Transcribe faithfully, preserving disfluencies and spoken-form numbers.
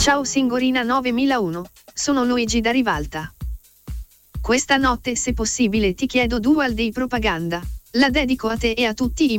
Ciao Singorina novemilauno, sono Luigi da Rivalta. Questa notte se possibile ti chiedo Dual Day Propaganda, la dedico a te e a tutti i